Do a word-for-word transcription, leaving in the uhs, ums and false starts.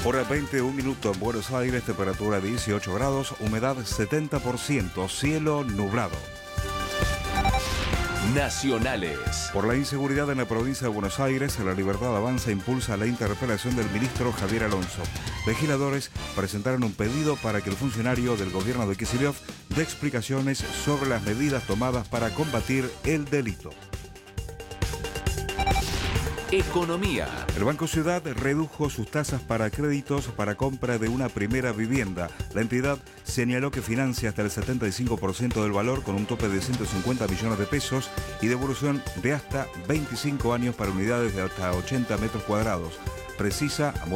Hora veintiún minutos en Buenos Aires, temperatura dieciocho grados, humedad setenta por ciento, cielo nublado. Nacionales. Por la inseguridad en la provincia de Buenos Aires, La Libertad Avanza impulsa la interpelación del ministro Javier Alonso. Legisladores presentaron un pedido para que el funcionario del gobierno de Kicillof dé explicaciones sobre las medidas tomadas para combatir el delito. Economía. El Banco Ciudad redujo sus tasas para créditos para compra de una primera vivienda. La entidad señaló que financia hasta el setenta y cinco por ciento del valor con un tope de ciento cincuenta millones de pesos y devolución de hasta veinticinco años para unidades de hasta ochenta metros cuadrados. Precisa